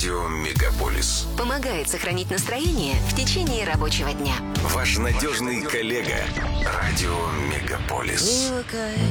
Радио Мегаполис. Помогает сохранить настроение в течение рабочего дня. Ваш надежный коллега. Радио Мегаполис. Привыкай